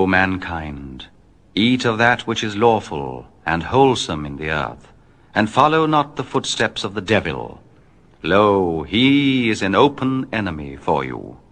O mankind, eat of that which is lawful and wholesome in the earth, and follow not the footsteps of the devil. Lo, he is an open enemy for you.